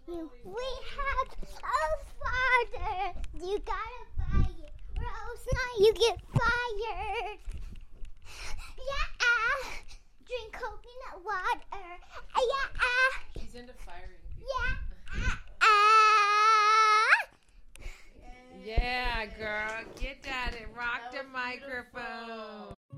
We have a father. You gotta buy it, or else not you get fired. Yeah. Drink coconut water. Yeah. She's into firing.